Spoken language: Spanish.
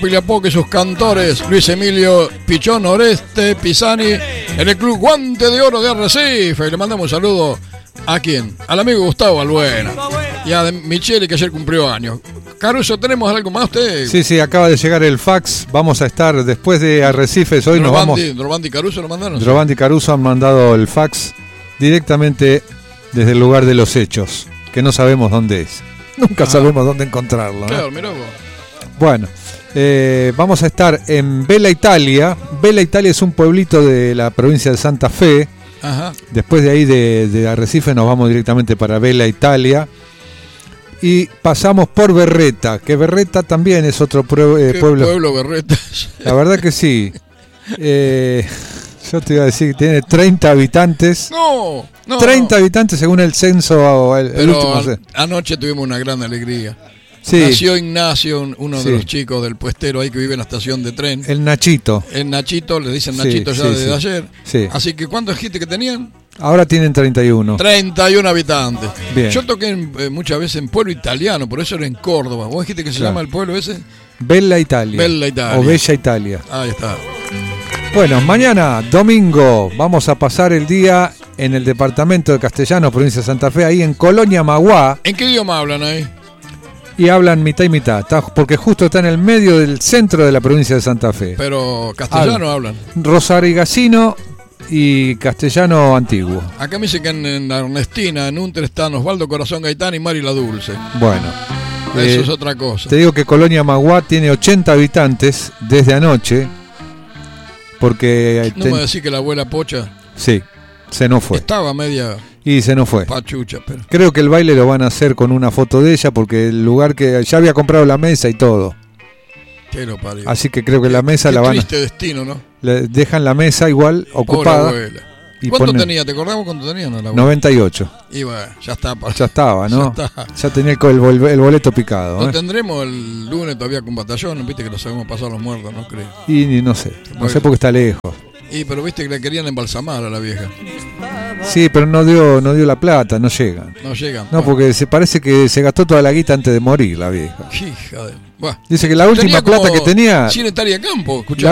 Pilapoque y sus cantores, Luis Emilio Pichón, Oreste Pisani, en el Club Guante de Oro de Arrecife. Y le mandamos un saludo a quién, al amigo Gustavo Albuena y a Michele, que ayer cumplió años. Caruso, ¿tenemos algo más usted? Sí, acaba de llegar el fax. Vamos a estar después de Arrecifes. Hoy nos vamos. Drobandi y Caruso lo mandaron. Drobandi y Caruso han mandado el fax directamente desde el lugar de los hechos, que no sabemos dónde es. Nunca sabemos dónde encontrarlo, ¿no? Claro, mirá vos. Bueno, vamos a estar en Bella Italia. Bella Italia es un pueblito de la provincia de Santa Fe. Ajá. Después de ahí de Arrecife nos vamos directamente para Bella Italia. Y pasamos por Berreta, que Berreta también es otro pueblo. Pueblo Berreta. La verdad que sí. Yo te iba a decir que tiene 30 habitantes. No. 30 habitantes según el censo. El último. Anoche tuvimos una gran alegría. Sí. Nació Ignacio, uno de los chicos del puestero ahí que vive en la estación de tren. El Nachito. El Nachito, le dicen Nachito desde ayer. Sí. Así que, ¿cuántos gente que tenían? Ahora tienen 31. 31 habitantes. Bien. Yo toqué muchas veces en pueblo italiano, por eso era en Córdoba. ¿Vos dijiste que se llama el pueblo ese? Bella Italia. Bella Italia. O Bella Italia. Ahí está. Bueno, mañana, domingo, vamos a pasar el día en el departamento de Castellanos, provincia de Santa Fe, ahí en Colonia Maguá. ¿En qué idioma hablan ahí? Y hablan mitad y mitad, porque justo está en el medio del centro de la provincia de Santa Fe. Pero castellano hablan. Rosarigacino y castellano antiguo. Acá me dicen que en Ernestina, en Unter, están Osvaldo Corazón Gaitán y Mari la Dulce. Bueno. Eso es otra cosa. Te digo que Colonia Maguá tiene 80 habitantes desde anoche. Porque... ¿No me decís que la abuela Pocha? Sí, se nos fue. Estaba media... Y se nos fue. Pachucha, pero... Creo que el baile lo van a hacer con una foto de ella porque el lugar que ya había comprado la mesa y todo. Qué lo parió. Así que creo que la mesa la van a... Triste destino, ¿no? Le dejan la mesa igual ocupada. Y ¿cuánto tenía? ¿Te acordamos cuánto tenía? No, la 98. Y bueno, ya está. Ya estaba, ¿no? Ya tenía el boleto picado. Lo tendremos el lunes todavía con batallón. Viste que nos habíamos pasado los muertos, ¿no creo? Y no sé. No sé porque está lejos. Y pero viste que le querían embalsamar a la vieja. Sí, pero no dio la plata, no llegan. No llegan. No, porque parece que se gastó toda la guita antes de morir la vieja. Hija de... Dice que la última plata que tenía... Sin estar a campo, escuchá.